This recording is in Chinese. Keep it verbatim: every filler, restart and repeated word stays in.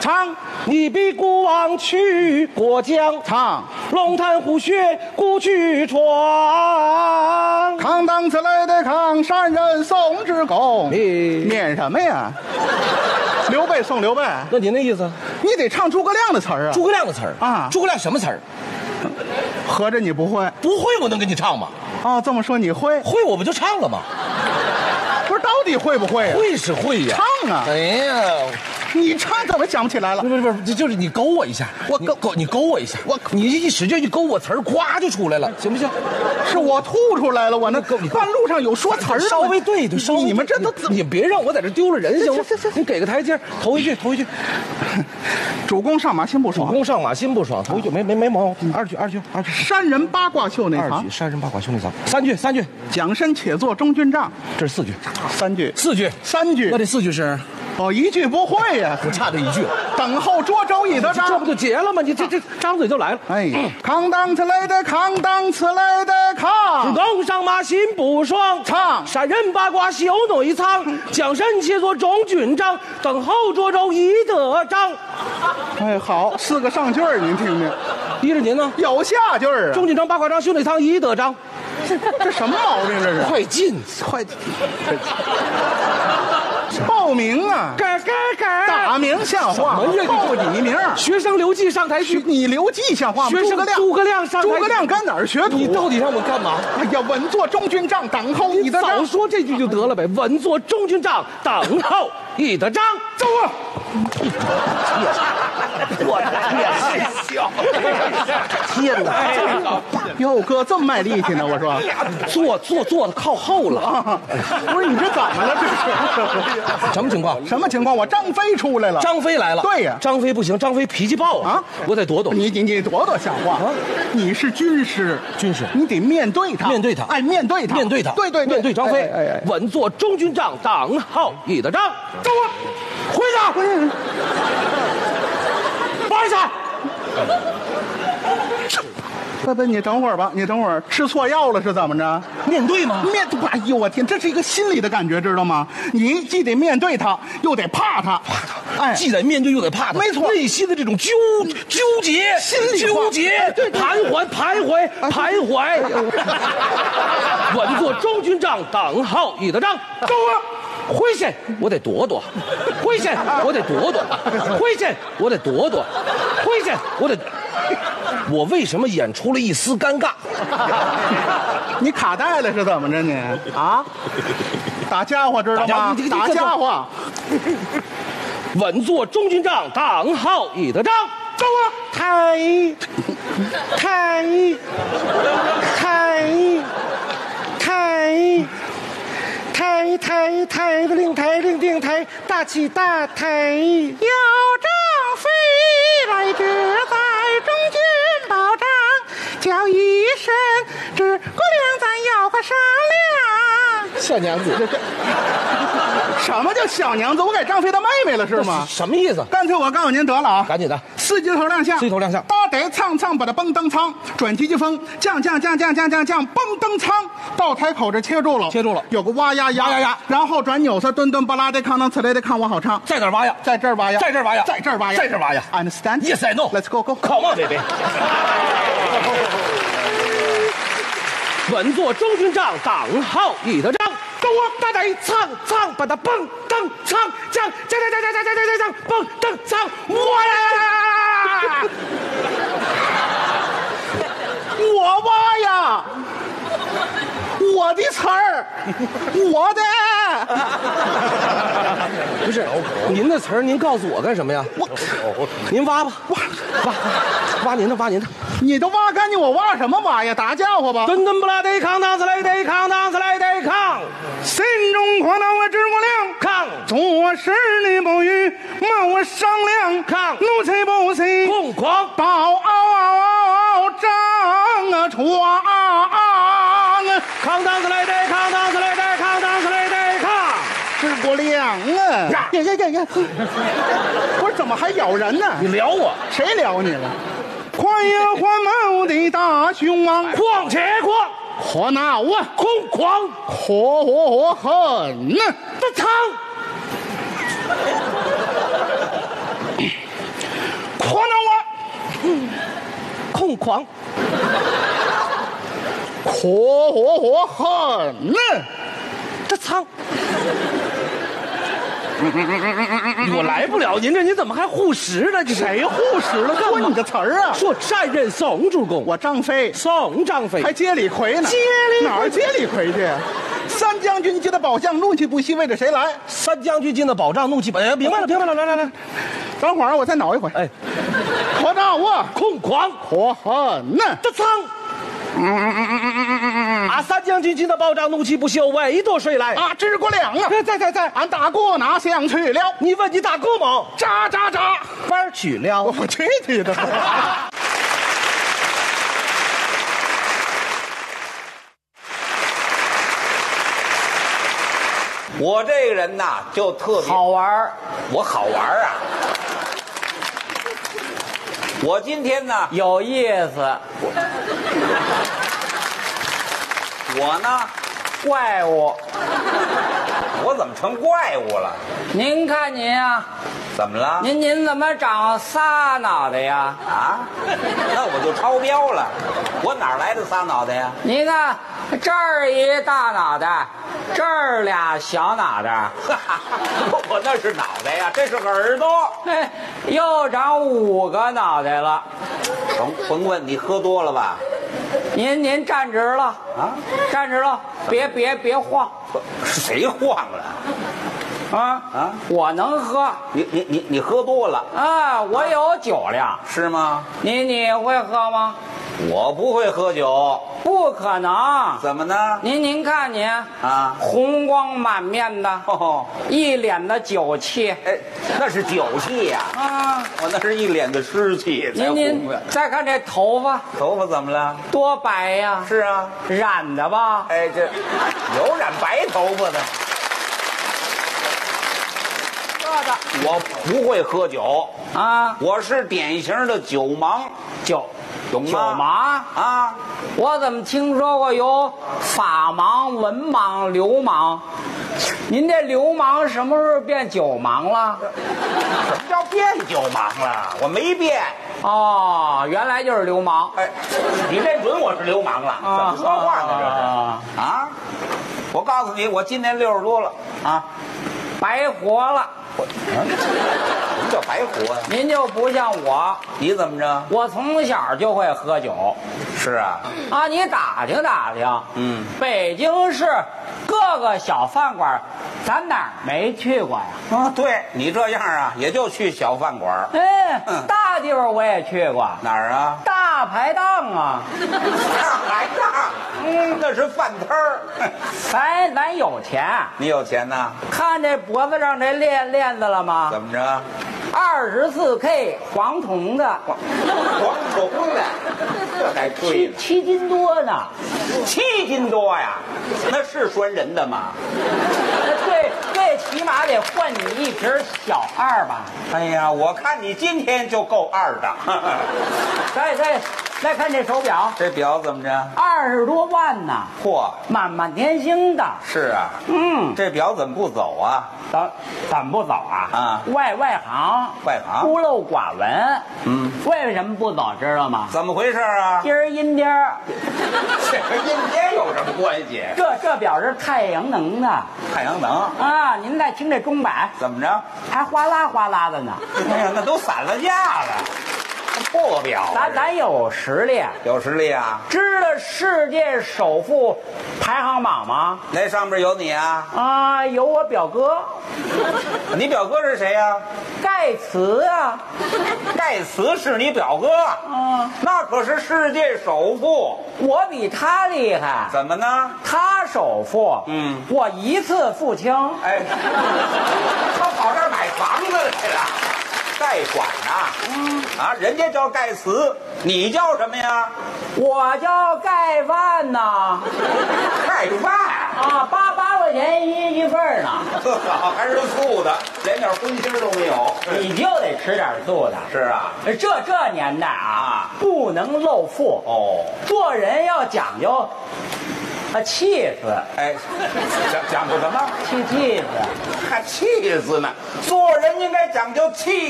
唱你比古往去过江， 唱龙潭虎穴古去闯。 扛当此来的扛，山人送之公。 你念什么呀？刘备送刘备， 那您那意思？ 你得唱诸葛亮的词儿啊。 诸葛亮的词儿啊诸葛亮什么词儿？ 合着你不会不会我能给你唱吗？ 啊？这么说你会？ 会我不就唱了吗？ 不是，到底会不会啊？ 会是会呀， 唱啊！ 哎呀， 你唱怎么想不起来了？ 不是不是不是，就是你勾我一下， 我勾你勾你勾我一下， 我你一使劲一勾我词儿，咵就出来了，行不行？ 是我吐出来了，我那够你半路上有说词儿的吗， 稍微对对，稍微你们这都你你别让我在这丢了人行吗行行？行你给个台阶，头一句头一句， 主公上马心不爽， 主公上马心不爽，头一句没没没毛病，二句二句二句。 山人八卦秀内藏二句，山人八卦兄弟藏，三句三句， 蒋申且作中军帐， 这是四句， 三句四句， 三句那这四句是哦，一句不会呀、 我差这一句， 等候涿州以得这章不。就结了吗？你这这张嘴就来了。 哎，扛当此来的扛，当此来的主扛， 公上马心不爽， 唱山人八卦秀内藏，蒋申且作中军帐，等候涿州以得章。 哎，好，四个上句儿，您听听， 依着您呢？ 有下句儿啊。 中军帐八卦章秀内藏以得章。 这什么毛病？这是快进！ 快报名啊！ 嘎嘎嘎！ 打名像话吗？ 什么呀报你名儿。 学生刘季上台学去。 你刘季像话吗？ 学生诸葛亮， 诸葛亮上台诸葛亮跟哪儿学徒？ 你到底让我干嘛？ 哎呀，稳坐中军帐，等候你你的章早。说这句就得了呗。稳坐中军帐，等候以得章。 走啊！ 我也是笑。天哪！ 哟哥，这么卖力气呢？我说， 坐坐坐的靠后了。 啊，不是你这怎么了？这是什么情况？ 什么情况？我张飞出来了。 张飞来了。 对呀张飞不行，张飞脾气暴啊。 啊我得躲躲。 你你你多多像话！ 啊你是军师， 军师你得面对他， 面对他哎，面对他， 面对他， 对对对， 面对张飞， 哎哎哎， 稳坐中军帐，等候以得章。走啊，回去，放下。 不不，你等会儿吧，你等会儿，吃错药了是怎么着？ 面对吗？ 面，哎呦我天，这是一个心理的感觉，知道吗？你既得面对他，又得怕他，怕他，哎， 既得面对又得怕他， 没错内心的这种纠纠结、 心里话纠结、 对对盘桓、徘徊、徘徊。稳坐中军帐，等候以得章。走啊！回去，我得躲躲；回去，我得躲躲；回去，我得躲躲；回去，我得。我为什么演出了一丝尴尬？ 你卡带了是怎么着你啊？打家伙知道吗？打家伙， 稳坐中军帐，等候以得章。走啊！抬抬抬抬抬抬抬的令抬令定抬，大起大抬。 有张飞来至在中军保障，叫一声知姑娘，咱要快商量。 小娘子，这这什么叫小娘子？我改张飞的妹妹了是吗？ 什么意思？ 干脆我告诉您得了啊， 赶紧的， 四级头亮相， 四级头亮相搭得蹭蹭把它蹦蹬仓，转急急风，降降降降降降降，蹦蹬仓，到台口这切住了， 切住了有个哇呀呀哇呀呀， 然后转扭色墩墩巴拉的康当此类的看我好唱， 在哪儿挖呀？ 在这儿挖呀， 在这儿挖呀在这儿挖呀， 在这儿挖呀 Understand? Yes, I know. Let's go go. Come on, baby. 稳坐中军帐，等候以得章。走啊，大得蹭蹭，把它蹦蹬蹭，降降降降降降降降，蹦蹬蹭，哇呀！ 我挖呀，我的词儿，我的。 不是，您的词儿您告诉我干什么呀？ 我， 您挖吧，挖挖挖您的，挖您的。 你都挖干净，我挖什么挖呀？打家伙吧！ 墩墩不拉得扛，当次来得扛，当次来得扛， 心中苦恼我知不了， 扛做事你不与冒我商量， 扛怒气不气， 疯狂报张啊闯啊！ 扛当次来得扛，当次来得扛，当次来得扛。 知国亮啊！呀呀呀呀！不是，怎么还咬人呢？ 你撩我， 谁撩你了？快呀缓毛的大雄王， 狂且狂， 火闹啊， 空狂， 火火火狠呐！ 这唱。 狂， 火火火狠呢！ 这苍。我来不了，您这您怎么还护食呢？这谁护食了？说你的词儿啊！ 说善人宋主公， 我张飞， 宋张飞还接李逵呢。 接李逵哪儿接李逵去？三将军接的宝将，怒气不息，为着谁来？ 三将军进的保障，怒气不哎，明白了，明白了，来来来， 等会儿我再挠一回。 哎， 可大我空狂， 可狠呢！ 这苍。啊！三将军进的保障，怒气不休，为夺谁来？ 啊，知过两啊！ 在在在， 俺大哥哪想去了？ 你问你大哥吗？ 喳喳喳， 班去了。 我去你的！ 我这个人呐，就特别好玩儿， 我好玩儿啊！我今天呢， 有意思， 我呢， 怪物。 我怎么成怪物了？ 您看您啊， 怎么了？ 您您怎么长仨脑袋呀？ 啊？那我就超标了。我哪儿来的仨脑袋呀？ 你看这儿一大脑袋，这儿俩小脑袋， 我那是脑袋呀，这是耳朵。 哎，又长五个脑袋了。 甭甭问，你喝多了吧？ 您您站直了啊， 站直了，别别别晃谁晃了？ 啊啊！ 我能喝你你你你喝多了啊，我有酒量， 是吗？ 你你会喝吗？ 我不会喝酒， 不可能。 怎么呢？ 您您看您啊， 红光满面的， 哦， 一脸的酒气。 哎，那是酒气呀！ 啊， 我那是一脸的湿气才您您红的。 再看这头发头发怎么了？ 多白呀！ 是啊， 染的吧？ 哎，这有染白头发的。 这的我不会喝酒啊， 我是典型的酒盲， 酒懂吗？ 酒盲啊！ 我怎么听说过有法盲、文盲、流氓？您这流氓什么时候变酒盲了？ 什么叫变酒盲了？我没变。 哦，原来就是流氓。 哎，你认准我是流氓了？怎么说话呢？这啊是啊！我告诉你，我今年六十多了啊， 白活了。 什么叫白活呀？ 您就不像我， 你怎么着？ 我从小就会喝酒。 是啊， 啊，你打听打听， 嗯， 北京市各个小饭馆，咱哪儿没去过呀？ 啊，对你这样啊，也就去小饭馆。 哎， 嗯大地方我也去过， 哪儿啊？ 大排档啊， 大排档，嗯，那是饭摊儿。 咱咱有钱， 你有钱呐？ 看这脖子上这链链子了吗？ 怎么着？ 二十四 K 黄铜的， 黄铜的，这还对七呢。 七斤多呢。 七斤多呀，那是拴人的吗？ 最最起码得换你一瓶小二吧。 哎呀，我看你今天就够二的。 再再再看这手表， 这表怎么着？ 二十多万呢， 嚯， 满满天星的。 是啊， 嗯， 这表怎么不走啊？ 怎怎么不走啊？ 啊外外行， 外行孤陋寡闻。 嗯， 为什么不走？知道吗？ 怎么回事啊？ 今儿阴天儿， 这和阴天有什么关系？ 这这表是太阳能的太阳能啊！您再听这钟摆， 怎么着？ 还哗啦哗啦的呢。 哎呀，那都散了架了，破表啊。 咱咱有实力， 有实力啊？ 知道世界首富排行榜吗？ 那上面有你啊？ 啊，有我表哥你表哥是谁呀？ 盖茨啊。 盖茨是你表哥？ 啊， 那可是世界首富。 我比他厉害。 怎么呢？ 他首富， 嗯我一次付清。 哎，他跑这儿买房子来了，贷款呐、嗯啊，人家叫盖茨，你叫什么呀？ 我叫盖饭呐。 盖饭啊，八八块钱一一份呢。 特好，还是素的，连点荤腥都没有。 你就得吃点素的。 是啊， 这这年代啊，不能露富哦， 做人要讲究啊气势， 哎，讲讲究什么？ 气气势。 还气死呢！做人应该讲究气